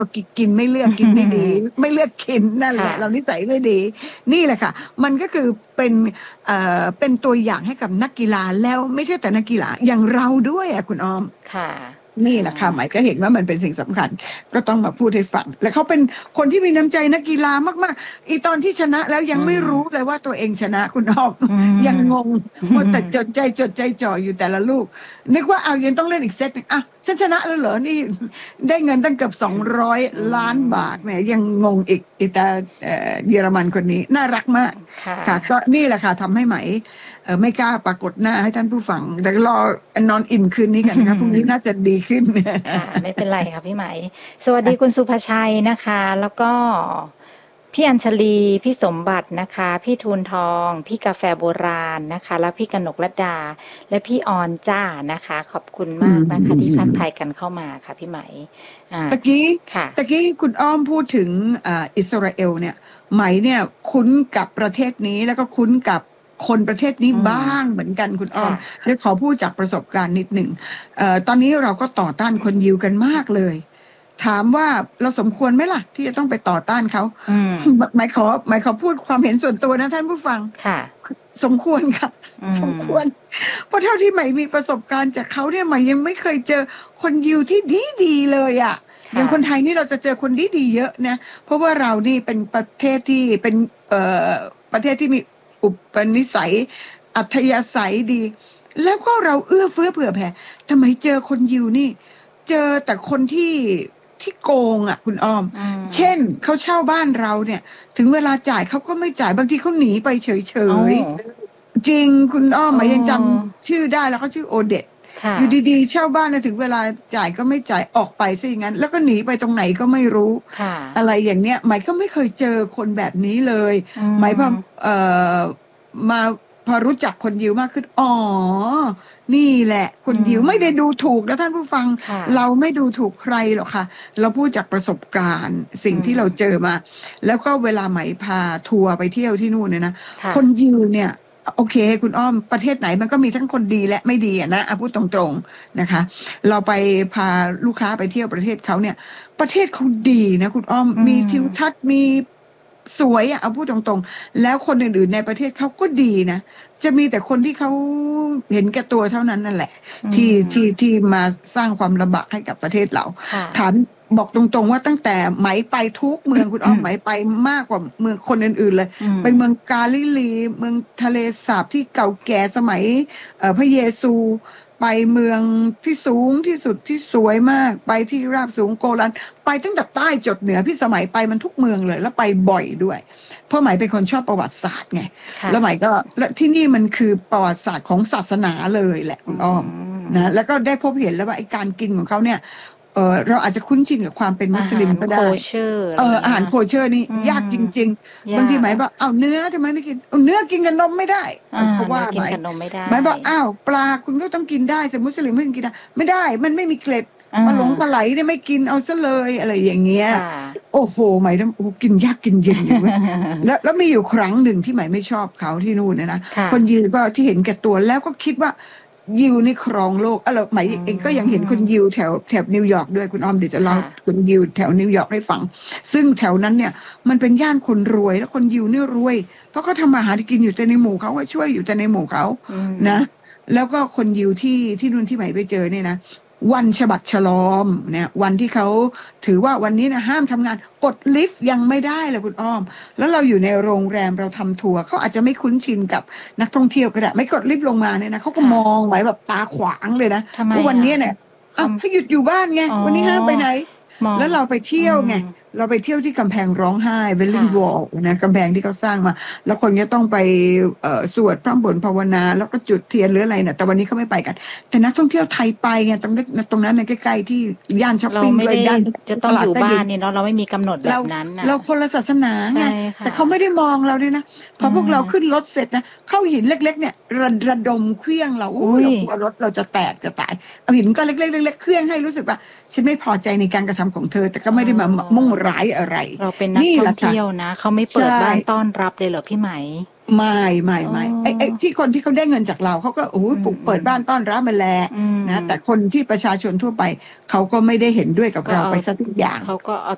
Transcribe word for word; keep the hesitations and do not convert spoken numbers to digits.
กินกินไม่เลือกกินไม่ดี ไม่เลือกกินนั่นแหค่ะละ เรานิสัยไม่ดี นี่แหละค่ะ มันก็คือเป็นเอ่อเป็นตัวอย่างให้กับนักกีฬาแล้วไม่ใช่แต่นักกีฬาอย่างเราด้วยอ่ะคุณออมค่ะนี่อ่าแหละค่ะหมายก็เห็นว่ามันเป็นสิ่งสำคัญ ก็ต้องมาพูดให้ฟัง และเขาเป็นคนที่มีน้ำใจนักกีฬามากๆอีตอนที่ชนะแล้วยังอืมไม่รู้เลยว่าตัวเองชนะคุณออมอืมยังงงมัวแต่จดใจจดใจจ่ออยู่แต่ละลูก นึกว่าเอายังต้องเล่นอีกเซตหนึ่งอ่ะฉันชนะแล้วเหรอนี่ ได้เงินตั้งเกือบสองร้อยล้านบาทเนี่ยยังงงอีกอีตาเอ่อเยอรมันคนนี้น่ารักมากค่ะค่ะก็นี่แหละค่ะทำให้ไหมเอ่อไม่กล้าปรากฏหน้าให้ท่านผู้ฟังเดี๋ยวรอนอนอิ่มคืนนี้กันค่ะ พรุ่งนี้น่าจะดีขึ้นค่ะ ไม่เป็นไรค่ะพี่ไหม สวัสดีคุณสุภชัยนะคะ แล้วก็พี่อัญชลี พี่สมบัตินะคะ พี่ทูลทอง พี่กาแฟโบราณนะคะ แล้วพี่กนกรัตดา และพี่ออนจ้านะคะ ขอบคุณมากนะคะอืมที่ทักทายกันเข้ามาค่ะพี่ไหมอ่าตะกี้ค่ะตะกี้คุณอ้อมพูดถึงอ่าอิสราเอลเนี่ยไหมเนี่ยคุ้นกับประเทศนี้แล้วก็คุ้นกับคนประเทศนี้อืมบ้างเหมือนกันคุณอ้อมค่ะเดี๋ยวขอพูดจากประสบการณ์นิดหนึ่งเอ่อตอนนี้เราก็ต่อต้านคนยิวกันมากเลย ถามว่าเราสมควรไหมล่ะ ที่จะต้องไปต่อต้านเขาอืมหมายขอหมายขอพูดความเห็นส่วนตัวนะท่านผู้ฟังค่ะสมควรค่ะอืมสมควร เพราะเท่าที่ใหม่มีประสบการณ์จากเขาเนี่ยใหม่ยังไม่เคยเจอคนยิวที่ดีดีๆเลยอะ่ะค่ะอย่างคนไทยนี่เราจะเจอคนดีดีๆเยอะนะเพราะว่าเรานี่เป็นประเทศที่เป็นเอ่อประเทศที่มีอุปนิสัย อัธยาศัยดี แล้วก็เราเอื้อเฟื้อเผื่อแผ่ทำไมเจอคนยิวนี่ เจอแต่คนที่ที่โกงอ่ะคุณอ้อมอืมเช่นเขาเช่าบ้านเราเนี่ย ถึงเวลาจ่ายเขาก็ไม่จ่ายบางทีเขาหนีไปเฉยอ๋อๆ จริงคุณอ้อมหมายยังจำอ๋อชื่อได้แล้วเขาชื่อโอเดตค่ะอยู่ดีๆ เช่าบ้านนะถึงเวลาจ่ายก็ไม่จ่ายออกไปซะอย่างนั้น แล้วก็หนีไปตรงไหนก็ไม่รู้ค่ะอะไรอย่างเนี้ยหมายก็ไม่เคยเจอคนแบบนี้เลยอืมหมายพอเอ่อมาพอรู้จักคนยิวมากขึ้นอ๋อนี่แหละคนยิวอืมไม่ได้ดูถูกนะท่านผู้ฟังค่ะเราไม่ดูถูกใครหรอกค่ะ เราพูดจากประสบการณ์สิ่งอืมที่เราเจอมา แล้วก็เวลาไหมพาทัวร์ไปเที่ยวที่นู่นเนี่ยนะค่ะคนยิวเนี่ย โอเค คุณอ้อมประเทศไหนมันก็มีทั้งคนดีและไม่ดีอะนะอ่ะพูดตรงๆนะคะ เราไปพาลูกค้าไปเที่ยวประเทศเขาเนี่ย ประเทศเขาดีนะคุณอ้อมอืมมีทิวทัศน์มีสวยอะเอาพูดตรงๆ แล้วคนอื่นๆในประเทศเขาก็ดีนะ จะมีแต่คนที่เขาเห็นแก่ตัวเท่านั้นนั่นแหละ ที่อืมที่ที่มาสร้างความลำบากให้กับประเทศเราค่ะถามบอกตรงๆว่าตั้งแต่ไหมไปทุกเมืองคุณอ้อมอืมไหมไปมากกว่าเมืองคนอื่นๆเลยอืมไปเมืองกาลิลี เมืองทะเลสาบที่เก่าแก่สมัยเอ่อพระเยซู ไปเมืองที่สูงที่สุดที่สวยมาก ไปที่ราบสูงโกลัน ไปตั้งแต่ใต้จดเหนือพี่สมัยไปมันทุกเมืองเลย แล้วไปบ่อยด้วย เพราะไหมเป็นคนชอบประวัติศาสตร์ไงค่ะแล้วไหมก็และที่นี่มันคือประวัติศาสตร์ของศาสนาเลยแหละคุณอ้อมมนะแล้วก็ได้พบเห็นแล้วว่าไอ้การกินของเขาเนี่ยเออเราอาจจะคุ้นชินกับความเป็นมุสลิมก็อาหารได้โคเชอร์เอออะไรอาหารเงี้ยโคเชอร์นี่อืมยากจริงยากๆ บางทีหมายบอกเอาเนื้อทำไมไม่กินเอาเนื้อกินกับนมไม่ได้อ่าเพราะว่าเนื้อกิหนมายกับนมไม่ได้หมายบอกอ้าวปลาคุณก็ต้องกินได้แต่มุสลิมไม่กินได้ไม่ได้ มันไม่มีเกล็ดอ่าปลาหลงปลาไหลเนี่ยไม่กินเอาซะเลยอะไรอย่างเงี้ยค่ะโอ้โหหมายต้องโอ้กินยากกินเย็นอยู่เว้ย แล้วแล้วมีอยู่ครั้งหนึ่งที่หมายไม่ชอบเขาที่นู่นเนี่ยนะค่ะคนยิวก็ที่เห็นแก่ตัวแล้วก็คิดว่ายิวนี่ครองโลกเออหมายอืมเองก็ยังเห็นคนยิวแถวแถบนิวยอร์กด้วยคุณอ้อมเดี๋ยวจะเล่าค่ะคนยิวแถวนิวยอร์กให้ฟัง ซึ่งแถวนั้นเนี่ยมันเป็นย่านคนรวยแล้วคนยิวนี่รวย เพราะเขาทำมาหากินอยู่แต่ในหมู่เขาก็ช่วยอยู่แต่ในหมู่เขาอืมนะ แล้วก็คนยิวที่ที่นู่นที่ใหม่ไปเจอเนี่ยนะวันฉบับฉลอมเนี่ยวันที่เขาถือว่าวันนี้นะห้ามทำงานกดลิฟต์ยังไม่ได้เลยคุณอ้อม แล้วเราอยู่ในโรงแรมเราทำทัวร์เขาอาจจะไม่คุ้นชินกับนักท่องเที่ยวก็ได้ไม่กดลิฟต์ลงมาเนี่ยนะเขาก็ค่ะมองไว้แบบตาขวางเลยนะทำไมว่าวันอะนี้เนี่ยอ้าวทำให้หยุดอยู่บ้านไงอ๋อวันนี้ห้ามไปไหนมองแล้วเราไปเที่ยวไงอืมเราไปเที่ยวที่กำแพงร้องไห้เวลลิงค่ะวอลนะกำแพงที่เขาสร้างมา แล้วคนก็ต้องไปเอ่อสวดพร่ำบ่นภาวนา แล้วก็จุดเทียนหรืออะไรเนี่ยแต่วันนี้เขาไม่ไปกัน แต่นักท่องเที่ยวไทยไปไงตรงนั้นตรงนั้นมันใกล้ๆที่ย่านช้อปเราปิ้งไม่เลยได้ย่านจะต้องอยู่ตลดใต้บ้าดินนี่เนาะเราไม่มีกำหนดแบเราบนั้นน่ะเราคนละศาสนาไงใช่ค่ะแต่เขาไม่ได้มองเราเนี่ยนะพอพวกเราขึ้นรถเสร็จนะเข้าหินเล็ก ๆ เนี่ยระระดมเครื่องเราอุ้อุ้ยยเรากลัวรถเราจะแตกจะตายเอาหินก็เล็กๆเล็กๆเครื่องให้รู้สึกว่าฉันไม่พอใจในการกระทำของเธอ แต่ก็ไม่ได้มามุ่งร้ายอะไรเราเป็นนักนี่ท่อแหงละค่ะเที่ยวนะเขาไม่เปิดใช่บ้านต้อนรับเลยเหรอพี่ไหมไม่ไม่ไม่อ๋อไอ้ไอ้ที่คนที่เขาได้เงินจากเราเขาก็โอ้ยอืมปลุกเปิดบ้านต้อนรับมาแลอืมนะแต่คนที่ประชาชนทั่วไปเขาก็ไม่ได้เห็นด้วยกับก็เราเอาไปซะทุกอย่างเขาก็เอา